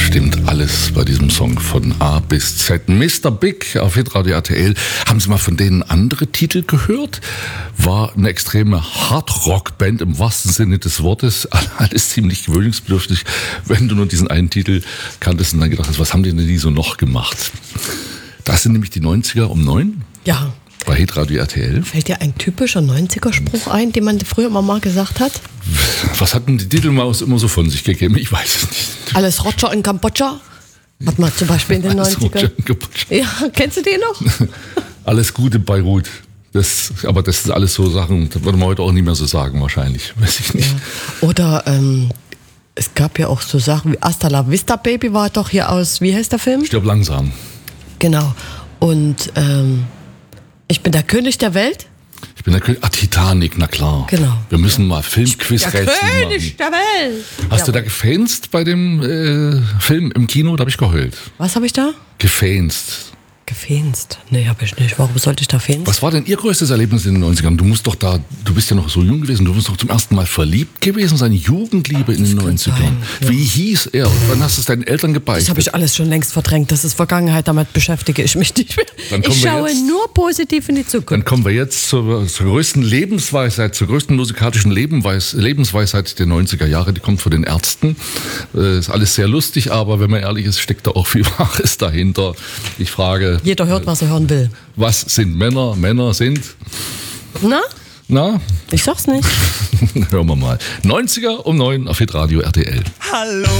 stimmt alles bei diesem Song von A bis Z. Mr. Big auf Hitradio RTL. Haben Sie mal von denen andere Titel gehört? War eine extreme Hardrock-Band im wahrsten Sinne des Wortes. Alles ziemlich gewöhnungsbedürftig, wenn du nur diesen einen Titel kanntest und dann gedacht hast, was haben die denn die so noch gemacht? Das sind nämlich die 90er um 9. Ja. Bei Hitradio RTL. Fällt dir ein typischer 90er-Spruch ein, den man früher immer mal gesagt hat? Was hatten die Titelmaus immer so von sich gegeben? Ich weiß es nicht. Alles Roger in Kambodscha? Hat man zum Beispiel in den 90ern. Ja, kennst du den noch? Alles Gute Beirut. Aber das sind alles so Sachen, das würde man heute auch nicht mehr so sagen wahrscheinlich. Weiß ich nicht. Ja. Oder es gab ja auch so Sachen wie Hasta la Vista Baby war doch hier aus, wie heißt der Film? Stirb langsam. Genau. Und ich bin der König der Welt. Ich bin der König. Titanic, na klar. Genau. Wir müssen mal Filmquiz-Rätsel machen. Der König der Welt. Hast du da gefänzt bei dem Film im Kino? Da habe ich geheult. Was habe ich da? Gefänzt. Gefänzt? Nee, habe ich nicht. Warum sollte ich da fänzen? Was war denn Ihr größtes Erlebnis in den 90ern? Du bist ja noch so jung gewesen, du musst doch zum ersten Mal verliebt gewesen sein, Jugendliebe in den 90ern. Ja. Wie hieß er? Und wann hast du es deinen Eltern gebeichtet? Das habe ich alles schon längst verdrängt. Das ist Vergangenheit, damit beschäftige ich mich nicht mehr. Ich schaue nur positiv in die Zukunft. Dann kommen wir jetzt zur größten Lebensweisheit, zur größten musikalischen Lebensweisheit der 90er Jahre. Die kommt von den Ärzten. Ist alles sehr lustig, aber wenn man ehrlich ist, steckt da auch viel Wahres dahinter. Ich frage... Jeder hört, was er hören will. Was sind Männer? Männer sind... Na? Ich sag's nicht. Hören wir mal. 90er um 9 auf Hitradio RTL. Hallo.